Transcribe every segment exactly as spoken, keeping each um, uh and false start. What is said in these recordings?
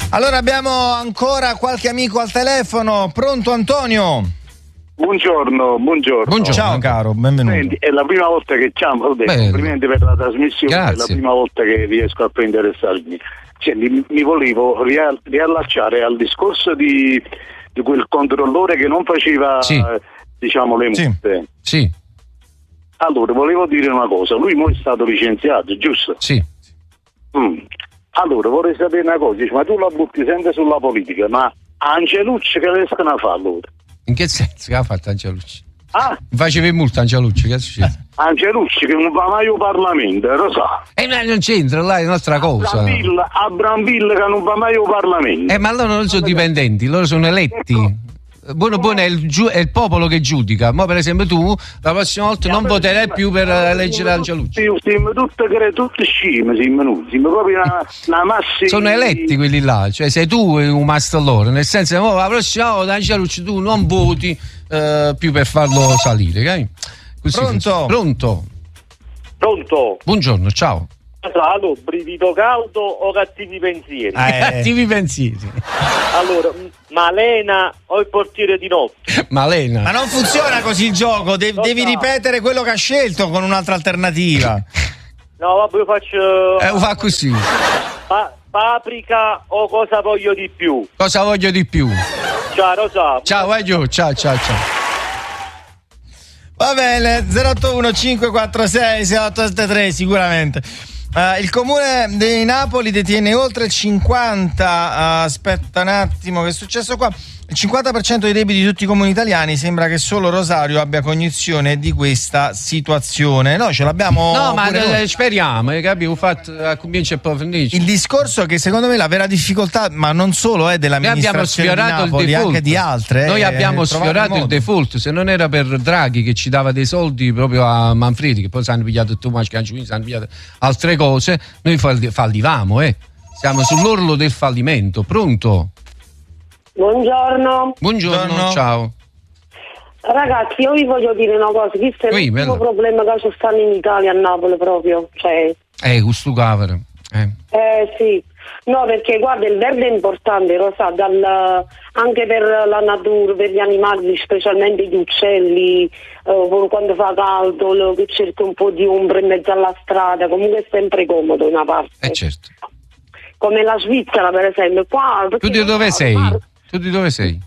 Allora abbiamo ancora qualche amico al telefono. Pronto Antonio? Buongiorno, buongiorno. Buongiorno. Ciao caro, benvenuto. Senti, è la prima volta che chiamo, complimenti per la trasmissione, Grazie. è la prima volta che riesco a prendere saldi. Cioè, mi, mi volevo ria- riallacciare al discorso di, di quel controllore che non faceva Sì. eh, diciamo le multe. Sì. Sì, Allora, volevo dire una cosa, lui mo è stato licenziato, giusto? sì. Mm. Allora, vorrei sapere una cosa, dice, ma tu la butti sempre sulla politica, ma Angelucci che riescono a fare allora? In che senso che ha fatto Angelucci? Ah, Facevi multa Angelucci, che è successo? Angelucci che non va mai al Parlamento, lo sa. E ma non c'entra, là è un'altra cosa. Brambilla, a Brambilla che non va mai al Parlamento. Eh, ma loro non sono dipendenti, loro sono eletti. Buono buono è il, giu- è il popolo che giudica. Ma per esempio tu la prossima volta non voterai più per eleggere Angelucci. Siamo tutte, tutte scime, siamo, siamo proprio una, una massa. Sono eletti quelli là, cioè sei tu un master loro, nel senso che oh, la prossima volta Angelucci tu non voti eh, più per farlo salire, okay? Così Pronto? funziona. Pronto? Pronto? Buongiorno, ciao. Allora, brivido caldo o cattivi pensieri? Eh. Cattivi pensieri. Allora, m- Malena o il portiere di notte? Malena. Ma non funziona così il gioco, de- Lo devi so. ripetere quello che ha scelto con un'altra alternativa. No, vabbè, io faccio Eh, fa così. pa- paprika o cosa voglio di più? Cosa voglio di più? Ciao, Rosa. Ciao, vai giù, ciao, ciao, ciao. Va bene, zero otto uno cinque quattro sei sei otto sette tre sicuramente. Uh, il comune di Napoli detiene oltre il cinquanta, uh, aspetta un attimo, che è successo qua? Il cinquanta per cento dei debiti di tutti i comuni italiani. Sembra che solo Rosario abbia cognizione di questa situazione. Noi ce l'abbiamo. No, ma pure noi. eh, speriamo, eh, che abbiamo fatto a comincia a approfondire. Il discorso è che secondo me la vera difficoltà, ma non solo è Noi abbiamo dell'amministrazione di sfiorato il Napoli, default. anche di altre. Noi eh, abbiamo trovare sfiorato il il modo. default. Se non era per Draghi che ci dava dei soldi proprio a Manfredi, che poi si hanno pigliato Tomac Canciuini, si hanno pigliato altre cose, noi falli- fallivamo, eh. Siamo sull'orlo del fallimento. Pronto? Buongiorno. Buongiorno, Buongiorno. ciao. Ragazzi, io vi voglio dire una cosa, questo è Sì, il primo bella. problema che ci stanno in Italia, a Napoli proprio, cioè, Eh, questo cavolo. Eh. eh sì, no perché guarda il verde è importante, lo sa, dal, anche per la natura, per gli animali, specialmente gli uccelli, eh, quando fa caldo, lo- che cerca un po' di ombra in mezzo alla strada, comunque è sempre comodo una parte. Eh certo. Come la Svizzera per esempio, qua... Tu perché di dove qua- sei? qua- Tu di dove sei?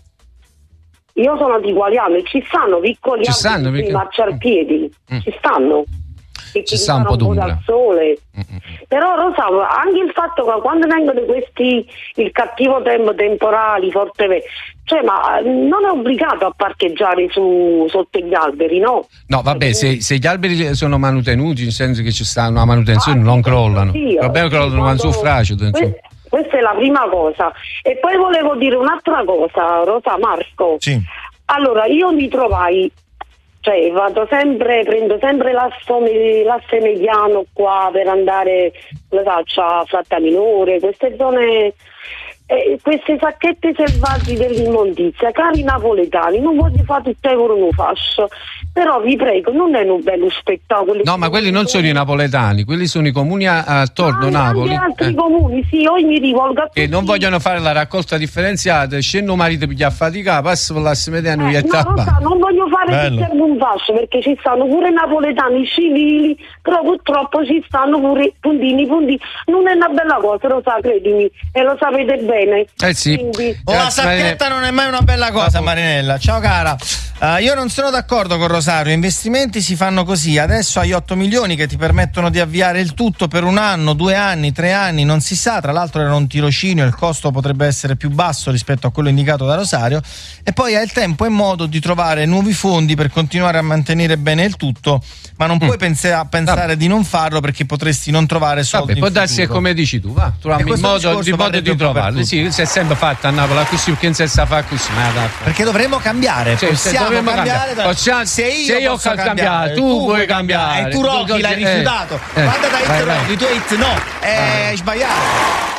Io sono di Gualiano e ci stanno piccoli Ci stanno, alberi perché- di marciapiedi, Mm. ci stanno. E Ci che sta un fanno po' d'ombra. dal sole. Mm-mm. Però lo so, anche il fatto che quando vengono questi, il cattivo tempo, temporali, forte vento, cioè ma non è obbligato a parcheggiare su, sotto gli alberi, no? No, vabbè, se, se gli alberi sono manutenuti, nel senso che ci sta una manutenzione, Ah, non sì, crollano. sì, Vabbè, sì, crollano ma su quando- fracido, insomma. que- Questa è la prima cosa. E poi volevo dire un'altra cosa, Rosa, Marco. Sì. Allora, io mi trovai, cioè vado sempre, prendo sempre l'asso, me- l'asse mediano qua per andare, lo so, a Fratta Minore, queste zone, eh, queste sacchette selvagge dell'immondizia, cari napoletani, non voglio fare tutte euro un fascio, però vi prego, non è un bello spettacolo. No, ma quelli non sono i napoletani, quelli sono i comuni a- attorno a Anche Napoli. altri eh, comuni, sì, io mi rivolgo a tutti. che non vogliono fare la raccolta differenziata, scendo un marito piglia a fatica, passa per l'asse mediano Eh, e no, lo so, non voglio fare Bello. che serve un fascio perché ci stanno pure napoletani civili, però purtroppo ci stanno pure puntini, puntini. Non è una bella cosa, lo sa, credimi, e lo sapete bene. Eh sì. Quindi, O la Grazie, sacchetta non è mai una bella cosa, Vabbè. Marinella. Ciao cara. Uh, io non sono d'accordo con Rosario. Investimenti si fanno così. Adesso hai otto milioni che ti permettono di avviare il tutto per un anno, due anni, tre anni, non si sa. Tra l'altro era un tirocinio, il costo potrebbe essere più basso rispetto a quello indicato da Rosario. E poi hai il tempo e modo di trovare nuovi fondi per continuare a mantenere bene il tutto. Ma non puoi pensa- pensare di non farlo perché potresti non trovare soldi. Vabbè, può in darsi che futuro. come dici tu, va, troviamo E il questo modo, discorso il modo varrebbe di un po' per trovarli. tutti. Sì, si è sempre fatta a Napoli così, perché non si sa fare così, ma dai. Perché dovremmo cambiare, Sì, sì, possiamo dovremmo cambiare. cambiare. Possiamo- se io, se io posso ho cambiato, tu puoi puoi cambiare. E tu Rocchi Tu- l'hai eh, rifiutato. eh, Guarda da vai, hit vai. Rocchi, tu hit no, è sbagliato.